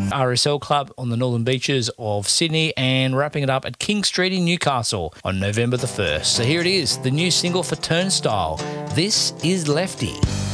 RSL Club on the northern beaches of Sydney, and wrapping it up at King Street in Newcastle on November the 1st. So here it is, the new single for Turnstile. This is Lefty.